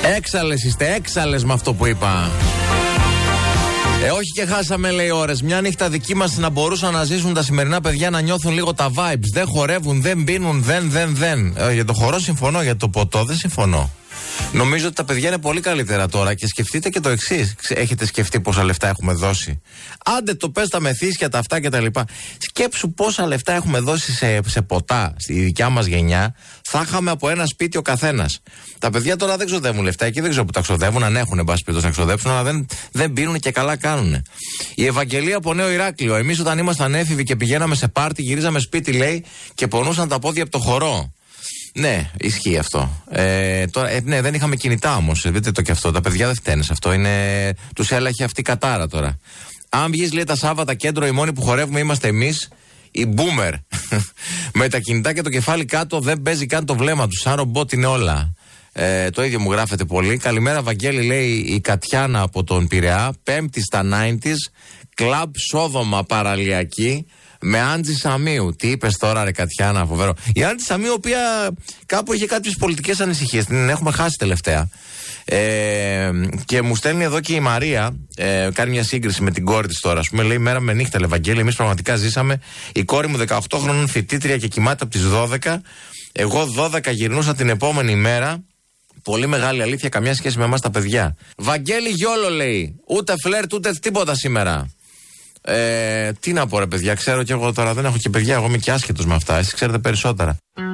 Έξαλλες είστε, έξαλλες με αυτό που είπα. Όχι και χάσαμε, λέει, ώρες. Μια νύχτα δική μας να μπορούσαν να ζήσουν τα σημερινά παιδιά, να νιώθουν λίγο τα vibes. Δεν χορεύουν, δεν πίνουν, δεν. Για το χορό συμφωνώ, για το ποτό δεν συμφωνώ. Νομίζω ότι τα παιδιά είναι πολύ καλύτερα τώρα και σκεφτείτε και το εξής. Έχετε σκεφτεί πόσα λεφτά έχουμε δώσει? Άντε το πες τα μεθύσια, τα αυτά και τα λοιπά. Σκέψου πόσα λεφτά έχουμε δώσει σε ποτά στη δικιά μας γενιά. Θα είχαμε από ένα σπίτι ο καθένας. Τα παιδιά τώρα δεν ξοδεύουν λεφτά εκεί, δεν ξέρω που τα ξοδεύουν. Αν έχουν, εν πάση περιπτώσει, να ξοδέψουν, αλλά δεν πίνουν και καλά κάνουν. Η Ευαγγελία από Νέο Ηράκλειο. Εμείς όταν ήμασταν έφηβοι και πηγαίναμε σε πάρτι, γυρίζαμε σπίτι, λέει, και πονούσαν τα πόδια από το χορό. Ναι, ισχύει αυτό. Τώρα, ναι, δεν είχαμε κινητά όμως. Δείτε το και αυτό. Τα παιδιά δεν φταίνε σε αυτό. Τους έλαχε αυτή η κατάρα τώρα. Αν βγεις, λέει, τα Σάββατα κέντρο, οι μόνοι που χορεύουμε είμαστε εμείς, οι boomer. Με τα κινητά και το κεφάλι κάτω, δεν παίζει καν το βλέμμα τους. Σαν ρομπότ είναι όλα. Το ίδιο μου γράφετε πολύ. Καλημέρα, Βαγγέλη, λέει η Κατιάνα από τον Πειραιά. 5η στα 90's. Κλαμπ Σόδομα παραλιακή. Με Άντζη Σαμίου. Τι είπες τώρα, ρε Κατιάνα, φοβερό. Η Άντζη Σαμίου, η οποία κάπου είχε κάποιες πολιτικές ανησυχίες. Την έχουμε χάσει τελευταία. Και μου στέλνει εδώ και η Μαρία, κάνει μια σύγκριση με την κόρη της τώρα. Ας πούμε, λέει, μέρα με νύχτα, Ευαγγέλη. Εμείς πραγματικά ζήσαμε. Η κόρη μου 18 χρονών φοιτήτρια και κοιμάται από τις 12. Εγώ 12 γυρνούσα την επόμενη μέρα. Πολύ μεγάλη αλήθεια, καμιά σχέση με εμάς τα παιδιά. Βαγγέλη Γιόλο, λέει. Ούτε φλερτ, ούτε τίποτα σήμερα. Τι να πω, ρε παιδιά, ξέρω κι εγώ τώρα, δεν έχω και παιδιά, εγώ είμαι και άσχετος με αυτά. Εσείς ξέρετε περισσότερα.